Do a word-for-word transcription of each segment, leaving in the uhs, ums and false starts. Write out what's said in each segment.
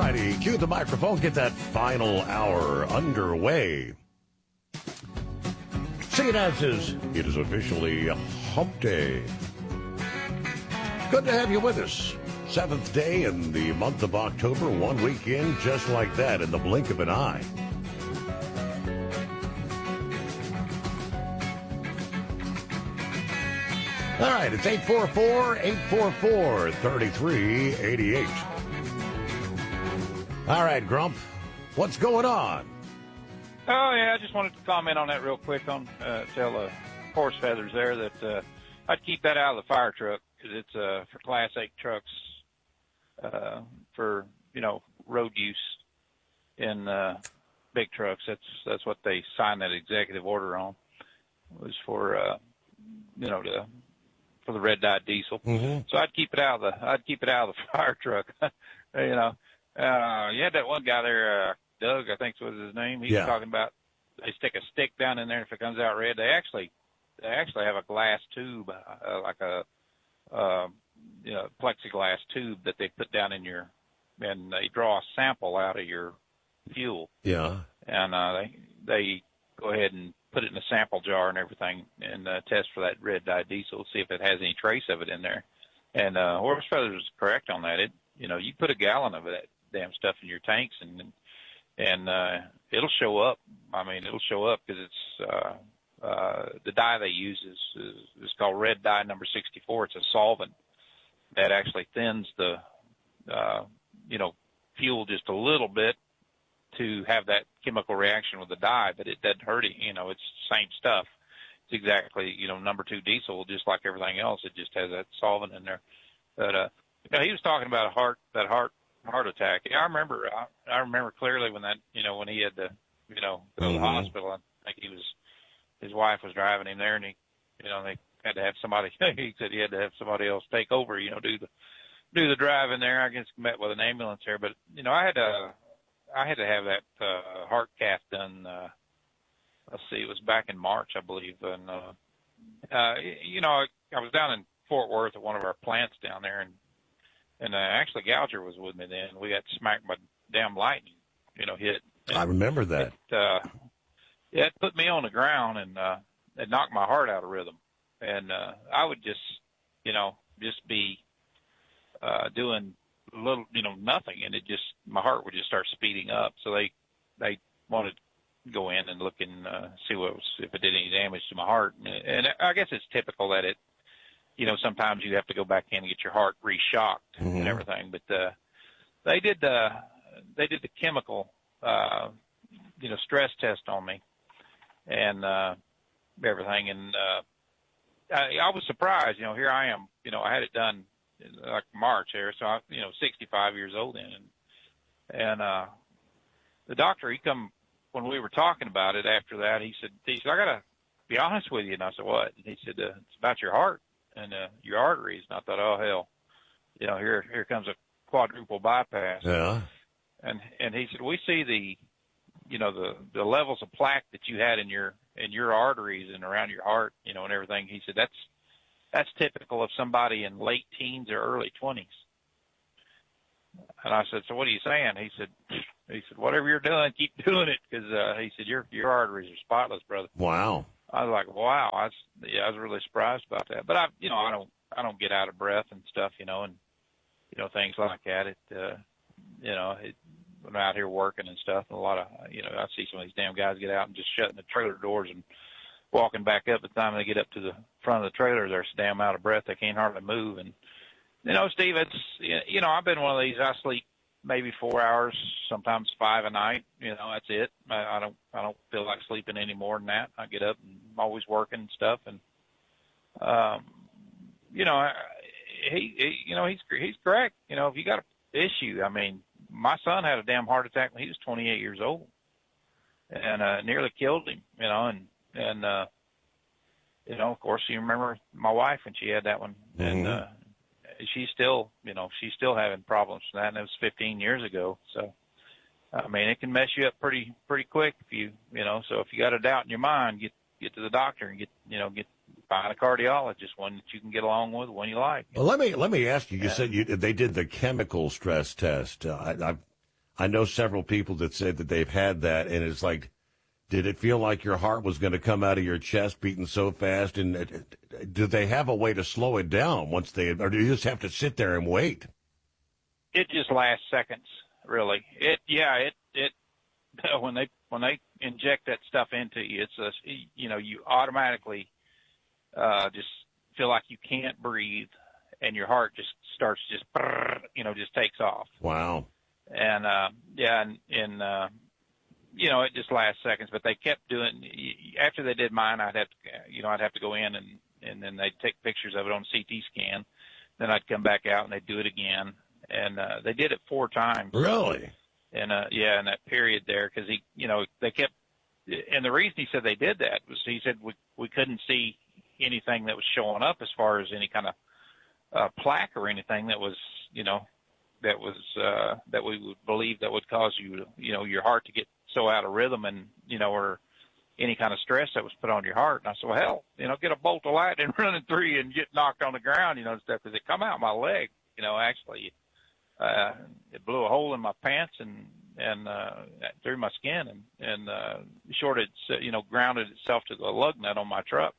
righty, cue the microphone, get that final hour underway. Seeing as is, it is officially Hump Day. Good to have you with us. Seventh day in the month of October, one weekend just like that in the blink of an eye. All right, it's eight four four, eight four four, three three eight eight. All right, Grump, what's going on? Oh, yeah, I just wanted to comment on that real quick on uh, tell the uh, horse feathers there that uh, I'd keep that out of the fire truck because it's uh, for Class eight trucks uh, for, you know, road use in uh, big trucks. That's that's what they signed that executive order on. It was for, uh, you know, the for the red dye diesel. Mm-hmm. So I'd keep it out of the I'd keep it out of the fire truck. you know, uh, you had that one guy there, uh, Doug, I think was his name. He yeah. was talking about they stick a stick down in there, and if it comes out red, they actually they actually have a glass tube, uh, like a uh, you know plexiglass tube that they put down in your, and they draw a sample out of your fuel. Yeah. And uh, they they go ahead and put it in a sample jar and everything, and uh, test for that red dye diesel, see if it has any trace of it in there. And uh, Horse Feathers is correct on that. It, you know, you put a gallon of that damn stuff in your tanks, and and uh, it'll show up. I mean, it'll show up because it's uh, uh, the dye they use is, is is called red dye number sixty-four. It's a solvent that actually thins the uh, you know fuel just a little bit to have that chemical reaction with the dye, but it doesn't hurt it. You know, it's the same stuff. It's exactly, you know, number two diesel, just like everything else. It just has that solvent in there. But, uh, you know, he was talking about a heart, that heart, heart attack. Yeah, I remember, I, I remember clearly when that, you know, when he had to, you know, go to the mm-hmm. hospital. I think he was, his wife was driving him there, and he, you know, they had to have somebody, he said he had to have somebody else take over, you know, do the, do the driving there. I guess met with an ambulance there, but, you know, I had to, I had to have that uh, heart cath done. Uh, let's see, it was back in March, I believe. And uh, uh, you know, I, I was down in Fort Worth at one of our plants down there, and and uh, actually Gouger was with me then. We got smacked by damn lightning, you know, hit. And I remember that. It, uh, yeah, it put me on the ground, and uh, it knocked my heart out of rhythm. And uh, I would just, you know, just be uh, doing little, you know, nothing, and it just, my heart would just start speeding up. So they, they wanted to go in and look and uh, see what was, if it did any damage to my heart. And, and I guess it's typical that it, you know, sometimes you have to go back in and get your heart re-shocked mm-hmm. and everything. But uh, they did the, they did the chemical, uh, you know, stress test on me and uh, everything. And uh, I, I was surprised. You know, here I am. You know, I had it done like March there, so I, you know, sixty-five years old then, and and uh, the doctor, he come when we were talking about it after that. He said, he said, I gotta be honest with you, and I said, what? And he said, uh, it's about your heart and uh, your arteries. And I thought, oh hell, you know, here here comes a quadruple bypass. Yeah. And and he said, we see the, you know, the the levels of plaque that you had in your in your arteries and around your heart, you know, and everything. He said that's That's typical of somebody in late teens or early twenties. And I said, so what are you saying? He said, he said, whatever you're doing, keep doing it. Cause, uh, he said, your, your arteries are spotless, brother. Wow. I was like, wow. I was, yeah, I was really surprised about that. But I, you know, I don't, I don't get out of breath and stuff, you know, and, you know, things like that. It, uh, you know, it, when I'm out here working and stuff, and a lot of, you know, I see some of these damn guys get out and just shutting the trailer doors and walking back up. By the time they get up to the front of the trailer, they're so damn out of breath they can't hardly move. And you know, Steve, it's, you know, I've been one of these. I sleep maybe four hours, sometimes five a night. You know, that's it. I, I don't I don't feel like sleeping any more than that. I get up and I'm always working and stuff. And um, you know, I, he, he you know he's he's correct. You know, if you got an issue, I mean, my son had a damn heart attack when he was twenty-eight years old, and uh, nearly killed him. You know, and And, uh, you know, of course, you remember my wife when she had that one. Mm-hmm. And uh, she's still, you know, she's still having problems from that. And it was fifteen years ago. So, I mean, it can mess you up pretty pretty quick if you, you know. So if you got a doubt in your mind, get get to the doctor and get, you know, get find a cardiologist, one that you can get along with, one you like. Well, let me let me ask you. You yeah. said you, they did the chemical stress test. Uh, I, I've I know several people that said that they've had that, and it's like, did it feel like your heart was going to come out of your chest beating so fast? And uh, do they have a way to slow it down once they, or do you just have to sit there and wait? It just lasts seconds, really. It, yeah, it, it, when they, when they inject that stuff into you, it's a, you know, you automatically, uh, just feel like you can't breathe, and your heart just starts just, you know, just takes off. Wow. And, uh, yeah, and, and, uh, you know, it just lasts seconds, but they kept doing, after they did mine, I'd have to, you know, I'd have to go in and, and then they'd take pictures of it on C T scan. Then I'd come back out and they'd do it again. And, uh, they did it four times. Really? And, uh, yeah, in that period there, cause he, you know, they kept, and the reason he said they did that was he said we, we couldn't see anything that was showing up as far as any kind of, uh, plaque or anything that was, you know, that was, uh, that we would believe that would cause you, you know, your heart to get so out of rhythm and, you know, or any kind of stress that was put on your heart. And I said, well, hell, you know, get a bolt of lightning running through you and get knocked on the ground, you know, and stuff, because it come out my leg, you know, actually, uh, it blew a hole in my pants and, and, uh, through my skin and, and, uh, shorted, you know, grounded itself to the lug nut on my truck.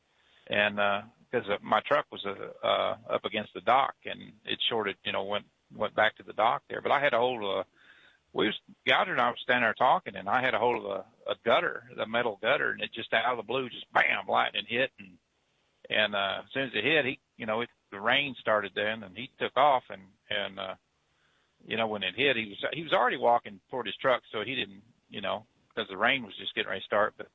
And, uh, cause my truck was, uh, uh, up against the dock and it shorted, you know, went, went back to the dock there, but I had a hold of a, we was, Gouger and I was standing there talking, and I had a hold of a, a gutter, the metal gutter, and it just out of the blue, just bam, lightning hit, and and uh, as soon as it hit, he, you know, it, the rain started then, and he took off, and and uh, you know, when it hit, he was he was already walking toward his truck, so he didn't, you know, because the rain was just getting ready to start, but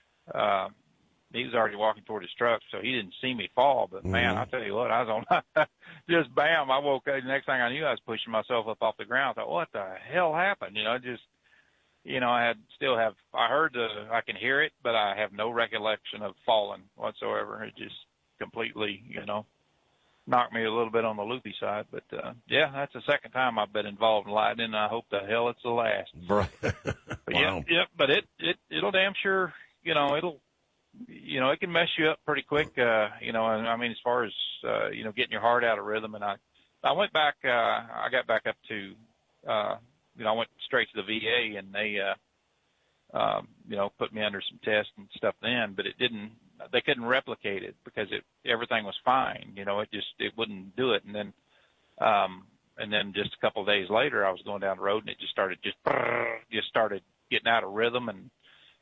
uh, he was already walking toward his truck, so he didn't see me fall. But mm-hmm. man, I tell you what, I was on just bam. I woke up. The next thing I knew, I was pushing myself up off the ground. I thought, what the hell happened? You know, just you know, I had still have. I heard the. I can hear it, but I have no recollection of falling whatsoever. It just completely, you know, knocked me a little bit on the loopy side. But uh, yeah, that's the second time I've been involved in lightning. And I hope the hell it's the last. Right. But wow. yeah, yeah. But it it it'll damn sure. You know, it'll. You know, it can mess you up pretty quick, uh, you know, and I mean, as far as, uh, you know, getting your heart out of rhythm. And I, I went back, uh, I got back up to, uh, you know, I went straight to the V A and they, uh, um, you know, put me under some tests and stuff then, but it didn't, they couldn't replicate it because it, everything was fine. You know, it just, it wouldn't do it. And then, um, and then just a couple of days later, I was going down the road and it just started, just, just started getting out of rhythm. And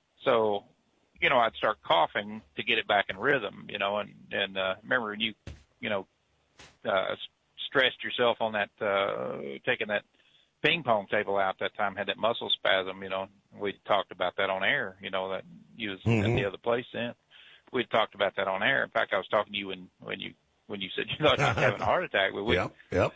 so, you know, I'd start coughing to get it back in rhythm, you know, and, and, uh, remember when you, you know, uh, stressed yourself on that, uh, taking that ping pong table out that time, had that muscle spasm, you know, we talked about that on air, you know, that you was mm-hmm. at the other place then. We talked about that on air. In fact, I was talking to you when, when you, when you said you thought I was having a heart attack. But we, yep, yep.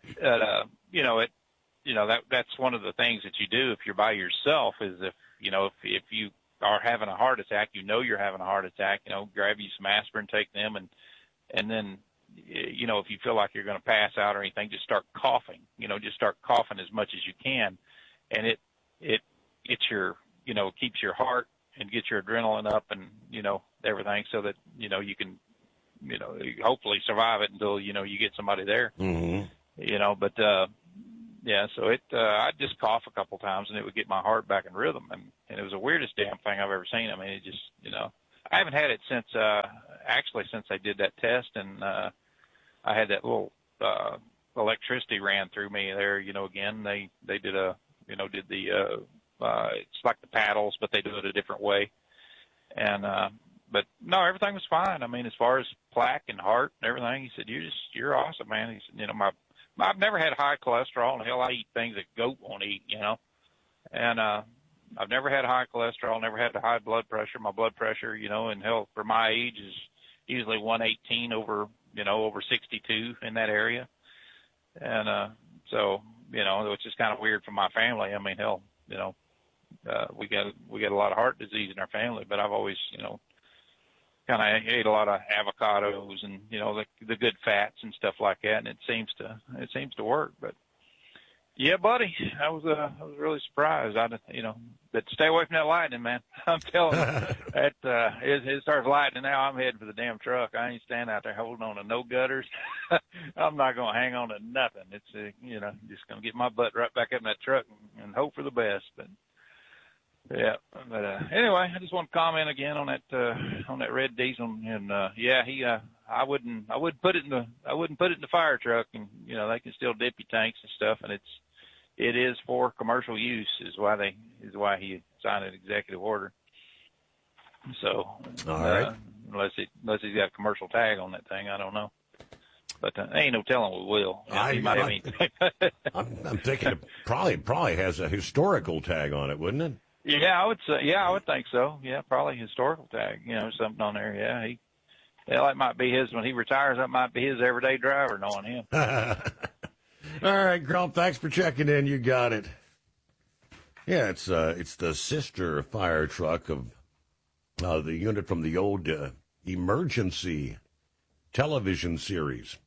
Uh, you know, it, you know, that, that's one of the things that you do if you're by yourself is if, you know, if, if you, are having a heart attack, you know you're having a heart attack, you know, grab you some aspirin, take them, and and then, you know, if you feel like you're going to pass out or anything, just start coughing, you know, just start coughing as much as you can, and it it gets your, you know, keeps your heart and gets your adrenaline up and, you know, everything so that, you know, you can, you know, hopefully survive it until, you know, you get somebody there, mm-hmm. you know, but, uh, yeah, so it, uh, I'd just cough a couple times and it would get my heart back in rhythm. And, and it was the weirdest damn thing I've ever seen. I mean, it just, you know, I haven't had it since, uh, actually since they did that test. And, uh, I had that little, uh, electricity ran through me there, you know, again, they, they did a, you know, did the, uh, uh, it's like the paddles, but they do it a different way. And, uh, but no, everything was fine. I mean, as far as plaque and heart and everything, he said, you just, you're awesome, man. He said, you know, my, I've never had high cholesterol, and hell, I eat things that goat won't eat, you know. And uh, I've never had high cholesterol, never had high blood pressure. My blood pressure, you know, and hell, for my age is usually one eighteen over, you know, over sixty-two in that area. And uh, so, you know, which is kind of weird for my family. I mean, hell, you know, uh, we got we got a lot of heart disease in our family, but I've always, you know, kind of ate a lot of avocados and, you know, the, the good fats and stuff like that. And it seems to, it seems to work, but yeah, buddy, I was, uh, I was really surprised. I, you know, but stay away from that lightning, man. I'm telling you that, uh, it, it starts lightning now. I'm heading for the damn truck. I ain't standing out there holding on to no gutters. I'm not going to hang on to nothing. It's, uh, you know, just going to get my butt right back up in that truck and, hope for the best. But yeah, but uh, anyway, I just want to comment again on that uh, on that red diesel, and uh, yeah, he uh, I wouldn't I wouldn't put it in the I wouldn't put it in the fire truck, and you know they can still dip your tanks and stuff, and it's it is for commercial use is why they is why he signed an executive order. So all right. Uh, unless it unless he's got a commercial tag on that thing, I don't know. But uh, ain't no telling what will. I, he might I, have any. I'm, I'm thinking it probably probably has a historical tag on it, wouldn't it? Yeah, I would say. Yeah, I would think so. Yeah, probably historical tag. You know, something on there. Yeah, he. Yeah, that might be his when he retires. That might be his everyday driver, knowing him. All right, Grump. Thanks for checking in. You got it. Yeah, it's uh, it's the sister fire truck of uh, the unit from the old uh, Emergency television series.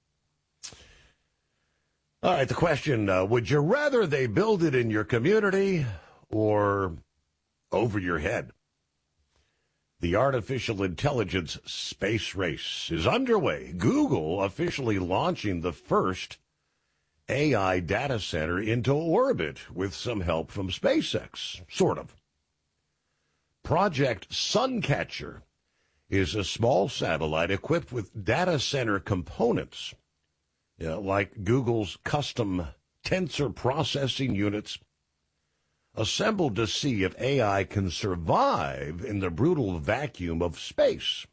All right, the question, uh, would you rather they build it in your community or over your head? The artificial intelligence space race is underway. Google officially launching the first A I data center into orbit with some help from SpaceX, sort of. Project Suncatcher is a small satellite equipped with data center components, you know, like Google's custom tensor processing units, assembled to see if A I can survive in the brutal vacuum of space.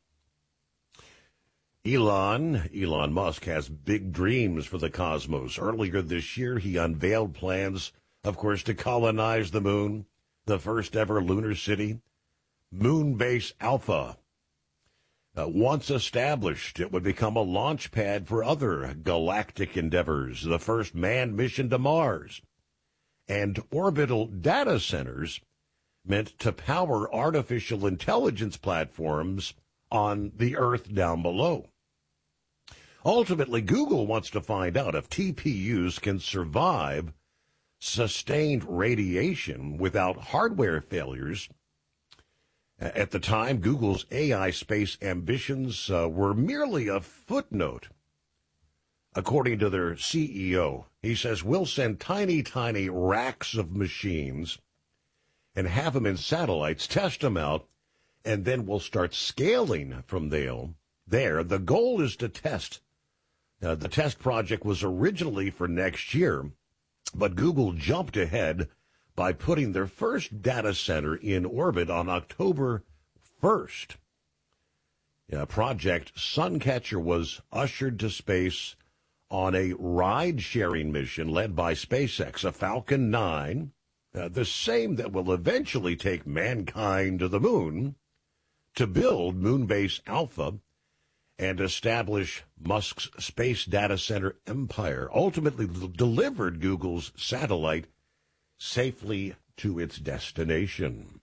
Elon, Elon Musk has big dreams for the cosmos. Earlier this year, he unveiled plans, of course, to colonize the moon, the first ever lunar city, Moonbase Alpha. Uh, once established, it would become a launch pad for other galactic endeavors, the first manned mission to Mars, and orbital data centers meant to power artificial intelligence platforms on the Earth down below. Ultimately, Google wants to find out if T P Us can survive sustained radiation without hardware failures. At the time, Google's A I space ambitions uh, were merely a footnote. According to their C E O, he says, we'll send tiny, tiny racks of machines and have them in satellites, test them out, and then we'll start scaling from there. There, the goal is to test. Uh, the test project was originally for next year, but Google jumped ahead by putting their first data center in orbit on October first. Yeah, Project Suncatcher was ushered to space on a ride-sharing mission led by SpaceX, a Falcon nine, uh, the same that will eventually take mankind to the moon, to build Moonbase Alpha and establish Musk's space data center empire, ultimately delivered Google's satellite safely to its destination.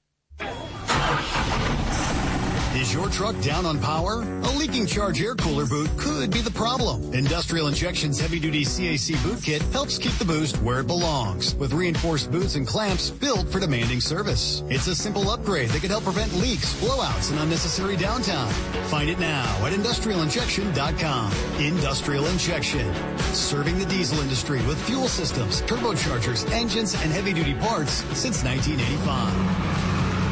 Is your truck down on power? A leaking charge air cooler boot could be the problem. Industrial Injection's heavy-duty C A C boot kit helps keep the boost where it belongs, with reinforced boots and clamps built for demanding service. It's a simple upgrade that can help prevent leaks, blowouts, and unnecessary downtime. Find it now at industrial injection dot com. Industrial Injection, serving the diesel industry with fuel systems, turbochargers, engines, and heavy-duty parts since nineteen eighty-five.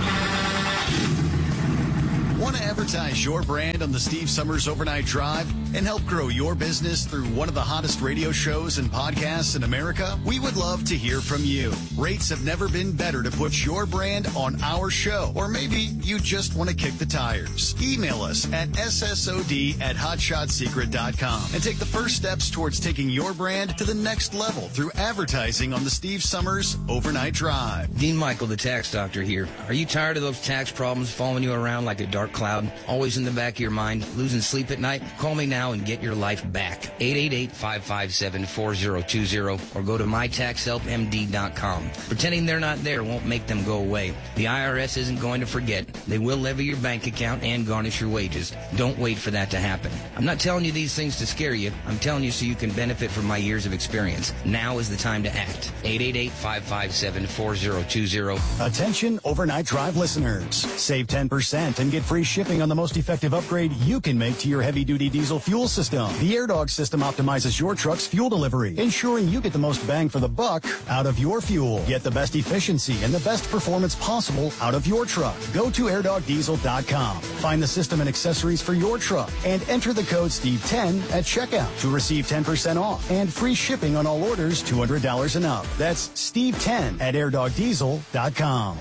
Want to advertise your brand on the Steve Summers Overnight Drive and help grow your business through one of the hottest radio shows and podcasts in America? We would love to hear from you. Rates have never been better to put your brand on our show. Or maybe you just want to kick the tires. Email us at S S O D at hotshot secret dot com and take the first steps towards taking your brand to the next level through advertising on the Steve Summers Overnight Drive. Dean Michael, the tax doctor here. Are you tired of those tax problems following you around like a dark cloud, always in the back of your mind, losing sleep at night? Call me now and get your life back. eight eight eight, five five seven, four zero two zero or go to my tax help M D dot com. Pretending they're not there won't make them go away. The I R S isn't going to forget. They will levy your bank account and garnish your wages. Don't wait for that to happen. I'm not telling you these things to scare you. I'm telling you so you can benefit from my years of experience. Now is the time to act. eight eight eight, five five seven, four zero two zero. Attention Overnight Drive listeners. Save ten percent and get free shipping on the most effective upgrade you can make to your heavy-duty diesel fuel fuel system. The AirDog system optimizes your truck's fuel delivery, ensuring you get the most bang for the buck out of your fuel. Get the best efficiency and the best performance possible out of your truck. Go to air dog diesel dot com. Find the system and accessories for your truck and enter the code Steve ten at checkout to receive ten percent off and free shipping on all orders two hundred dollars and up. That's Steve ten at air dog diesel dot com.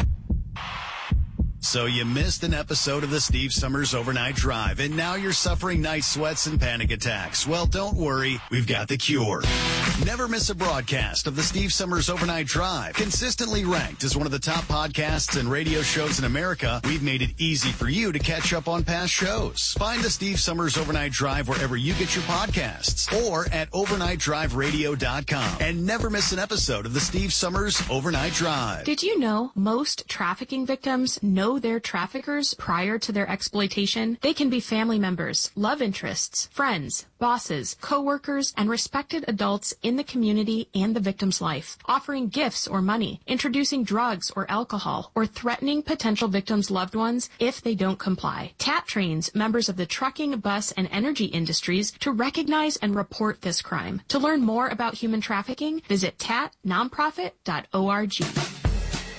So you missed an episode of the Steve Summers Overnight Drive, and now you're suffering night sweats and panic attacks. Well, don't worry. We've got the cure. Never miss a broadcast of the Steve Summers Overnight Drive. Consistently ranked as one of the top podcasts and radio shows in America, we've made it easy for you to catch up on past shows. Find the Steve Summers Overnight Drive wherever you get your podcasts or at overnight drive radio dot com. And never miss an episode of the Steve Summers Overnight Drive. Did you know most trafficking victims know their traffickers prior to their exploitation? They can be family members, love interests, friends, bosses, co-workers, and respected adults in the community and the victim's life, offering gifts or money, introducing drugs or alcohol, or threatening potential victims' loved ones if they don't comply. T A T trains members of the trucking, bus, and energy industries to recognize and report this crime. To learn more about human trafficking, visit tat nonprofit dot org.